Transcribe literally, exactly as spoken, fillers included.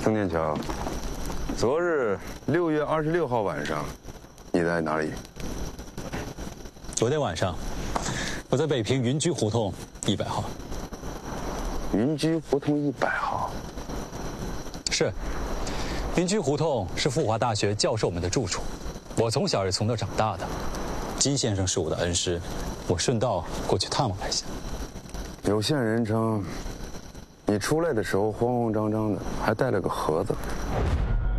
曾念桥，昨日六月二十六号晚上，你在哪里？ 昨天晚上，我在北平云居胡同一百号。 云居胡同一百号。 是，云居胡同是富华大学教授们的住处，我从小是从那儿长大的。金先生是我的恩师，我顺道过去探望了一下。 有线人称，你出来的时候慌慌张张的，还带了个盒子。